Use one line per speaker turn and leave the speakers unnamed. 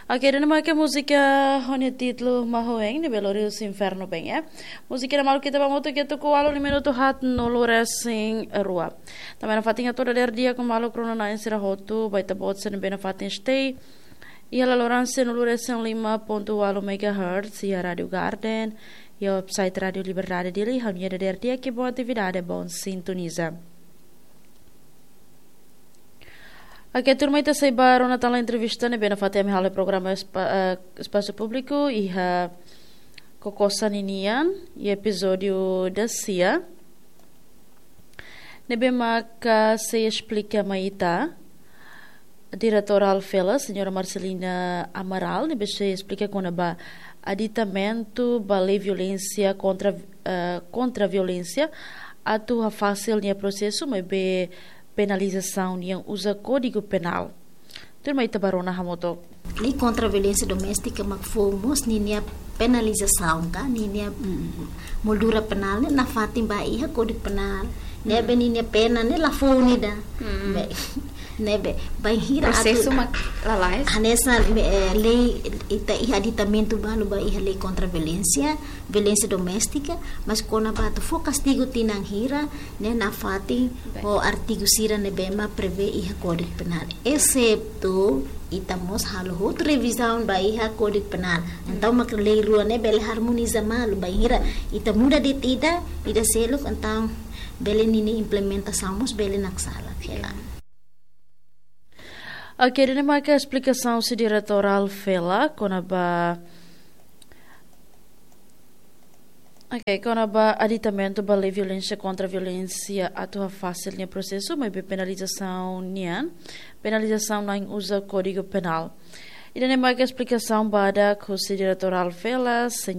Aqui ada nama que música onde título Mahoeng de Belo Rio Inferno bem é música da malu kita bamoto que tocou alo no minuto hat no luresing rua também na fatinha toda dia com malu crono na insira hotu baita botsen bem na fatin stay e ela lorance no luresing 5.8 MHz e a Radio Garden e o website Radio Liberdade dele hamia da dia que boa atividade bom sintoniza. Aqui a turma está saiba na tala entrevista bem na fatia mihal programa espaço público e a kokosan inian e episódio da sia nebe maka se explica maita a diretora Alfela, senhora Marcelina Amaral, nebe se explica quando ba aditamento ba lei violência contra a violência atua fácil no processo mas be penalização yang usa código penal. Turma ita barona hamoto.
Lei contra a violência doméstica magfomos ninia penalização ka ninia moldura penal na fatim ba iha código penal. Nebe ninia pena ne la fonida. Nebe ba hira
processo lalais.
Anessa lei ita iha aditamento ba iha lei contra a violência doméstica, mas quando ba to fo castigo tinang hira ne na fatim o artigo sira nebema prevê iha código penal, excepto itamos halo outra revisão ba iha código penal. Então mak lei rua ne bele harmoniza malu ba hira ita muda de tida ida selo então bele nini implementação mos bele naksala kela.
Aqui ada nama que explicação se diretora Alfela quando ba quando ba aditamento ba lei violência contra a violência atua fácil no processo, mas penalização nian, penalização não usa código penal. E da nema que explicação bada com se diretora Alfela